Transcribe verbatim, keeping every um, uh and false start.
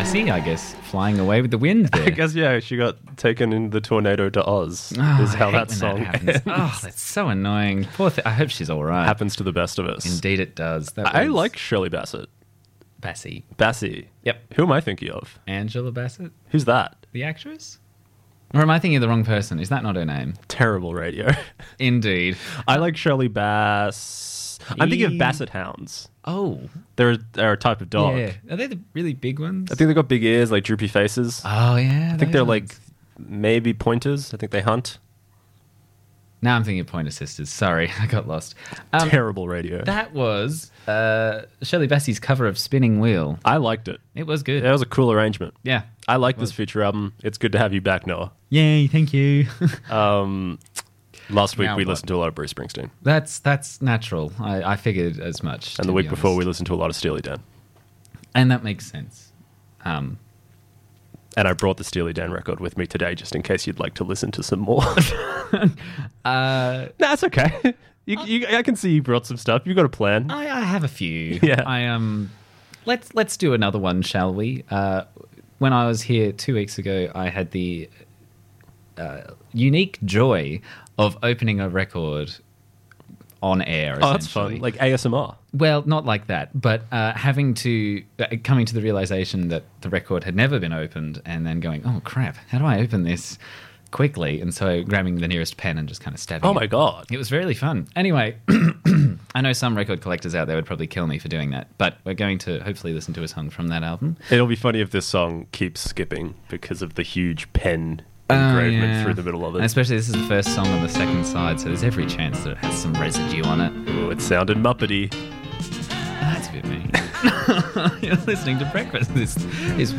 Bessie, I guess, flying away with the wind there. I guess, yeah, she got taken in the tornado to Oz, Oh, is how I hate that when song happens. ends. Oh, that's so annoying. Poor thing. I hope she's all right. Happens to the best of us. Indeed it does. That I was like Shirley Bassey. Bessie. Bassey. Yep. Who am I thinking of? Angela Bassett, Who's that? the actress? Or am I thinking of the wrong person? Is that not her name? Terrible radio. Indeed. I like Shirley Bass. I'm thinking of E- Basset Hounds. Oh. They're, they're a type of dog. Yeah. Are they the really big ones? I think they've got big ears, like droopy faces. Oh, yeah. I think they're like maybe pointers. I think they hunt. Now I'm thinking of Pointer Sisters. Sorry, I got lost. Um, Terrible radio. that was uh, Shirley Bassey's cover of Spinning Wheel. I liked it. It was good. That was a cool arrangement. Yeah. I like this feature album. It's good to have you back, Noah. Yay, thank you. Um, last week Now we what? listened to a lot of Bruce Springsteen. that's that's natural. I, I figured as much. And to the week be before we honest. listened to a lot of Steely Dan. And that makes sense. Um, And I brought the Steely Dan record with me today just in case you'd like to listen to some more. uh, That's okay. You, you, I can see you brought some stuff. You've got a plan. I, I have a few. Yeah. I um, let's let's do another one, shall we? Uh, when I was here two weeks ago, I had the uh, unique joy of opening a record on air. Oh, that's essentially. fun. Like A S M R. Well, not like that, but uh, having to uh, coming to the realization that the record had never been opened, and then going, "Oh crap! How do I open this quickly?" And so grabbing the nearest pen and just kind of stabbing. Oh it. my God. It was really fun. Anyway, I know some record collectors out there would probably kill me for doing that, but we're going to hopefully listen to a song from that album. It'll be funny if this song keeps skipping because of the huge pen Oh, engravement yeah. through the middle of And it. especially this is the first song on the second side, so there's every chance that it has some residue on it. Ooh, it sounded Muppety. That's a bit mean. You're listening to Breakfast. This is